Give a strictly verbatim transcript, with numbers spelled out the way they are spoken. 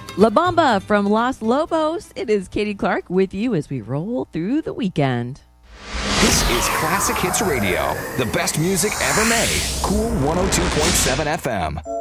La Bamba from Los Lobos. It is Katie Clark with you as we roll through the weekend. This is Classic Hits Radio, the best music ever made. Cool one oh two point seven F M.